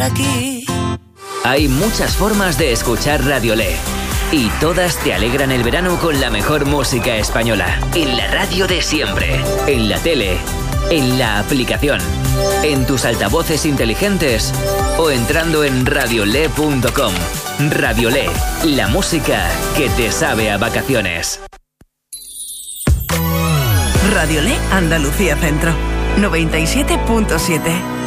aquí. Hay muchas formas de escuchar Radiolé y todas te alegran el verano con la mejor música española. En la radio de siempre, en la tele, en la aplicación, en tus altavoces inteligentes o entrando en radiolé.com. Radiolé, la música que te sabe a vacaciones. Radiolé Andalucía Centro, 97.7.